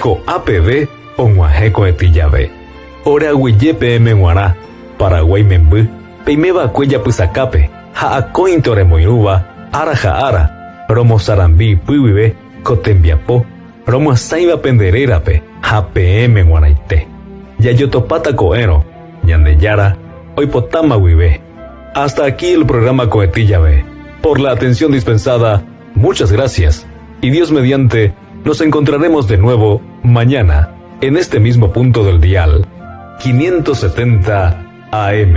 ko APB onguahéko etijave. Oraguijepe emeguarã Paraguay memby peimeva'ekue japysakápe ha akóinte oremoirũva ára ha ára romosarambi ipyguive ko tembiapo romoasãiva penderérape ha peẽme g̃uarãite. Jajotopáta ko'ẽrõ Ñandejára oipotáma guive. Hasta aquí el programa Cohetillave. Por la atención dispensada, muchas gracias. Y Dios mediante, nos encontraremos de nuevo mañana en este mismo punto del dial 570 AM.